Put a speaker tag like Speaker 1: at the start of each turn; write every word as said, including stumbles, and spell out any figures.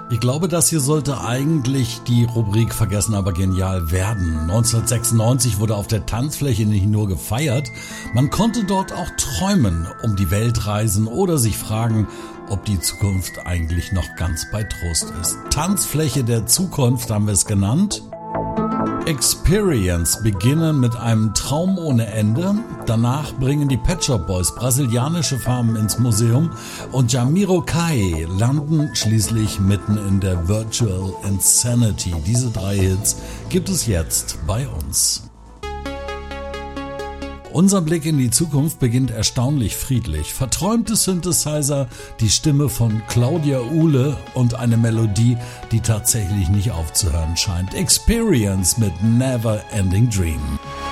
Speaker 1: Ich glaube, das hier sollte eigentlich die Rubrik Vergessen aber genial werden. neunzehnhundertsechsundneunzig wurde auf der Tanzfläche nicht nur gefeiert, man konnte dort auch träumen, um die Welt reisen oder sich fragen, ob die Zukunft eigentlich noch ganz bei Trost ist. Tanzfläche der Zukunft haben wir es genannt. Experience beginnen mit einem Traum ohne Ende. Danach bringen die Pet Shop Boys brasilianische Farben ins Museum und Jamiroquai landen schließlich mitten in der Virtual Insanity. Diese drei Hits gibt es jetzt bei uns. Unser Blick in die Zukunft beginnt erstaunlich friedlich. Verträumte Synthesizer, die Stimme von Claudia Uhle und eine Melodie, die tatsächlich nicht aufzuhören scheint. Experience mit Never Ending Dream.